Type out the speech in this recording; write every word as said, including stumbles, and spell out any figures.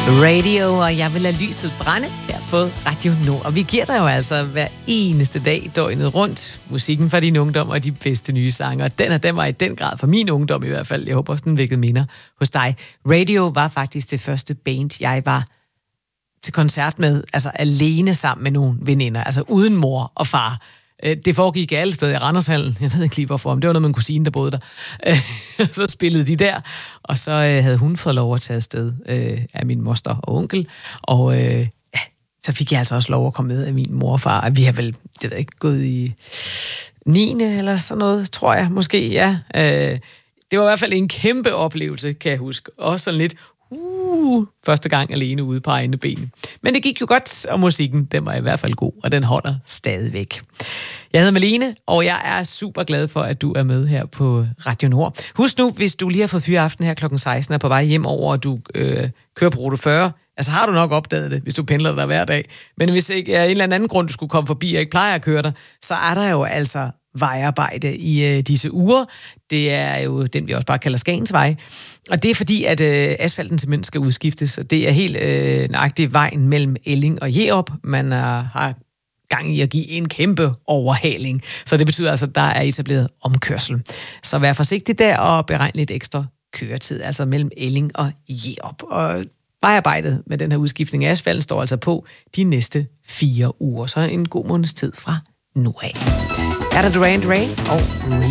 Radio, og jeg vil lade lyset brænde her på Radio Nord. Og vi giver dig jo altså hver eneste dag døgnet rundt musikken fra din ungdom og de bedste nye sange. Og den er den var i den grad for min ungdom i hvert fald. Jeg håber også, den vækkede minder hos dig. Radio var faktisk det første band, jeg var til koncert med, altså alene sammen med nogle veninder, altså uden mor og far. Det foregik alle steder i Randershallen. Jeg ved ikke lige hvorfor, men det var noget med en kusine, der boede der. Så spillede de der, og så havde hun fået lov at tage afsted af min moster og onkel. Og ja, så fik jeg altså også lov at komme med af min mor og far. Vi har vel, det ved ikke, gået i niende eller sådan noget, tror jeg måske, ja. Det var i hvert fald en kæmpe oplevelse, kan jeg huske. Også sådan lidt, uh, første gang alene ude på egne ben. Men det gik jo godt, og musikken, den var i hvert fald god, og den holder stadigvæk. Jeg hedder Malene, og jeg er super glad for, at du er med her på Radio Nord. Husk nu, hvis du lige har fået fyreaften her klokken seksten, og er på vej hjem over, og du øh, kører på rute fyrre, altså har du nok opdaget det, hvis du pendler der hver dag. Men hvis ikke af en eller anden grund, du skulle komme forbi og ikke plejer at køre der, så er der jo altså vejarbejde i øh, disse uger. Det er jo den, vi også bare kalder Skagensvej. Og det er fordi, at øh, asfalten simpelthen skal udskiftes, og det er helt øh, nøjagtigt vejen mellem Elling og Jerup. Man er, har gang i at give en kæmpe overhaling. Så det betyder altså, at der er etableret omkørsel. Så vær forsigtig der og beregn lidt ekstra køretid, altså mellem Elling og Jerup. Og vejarbejdet med den her udskiftning af asfalten står altså på de næste fire uger. Så en god måneds tid fra nu af. Er der Duran Duran og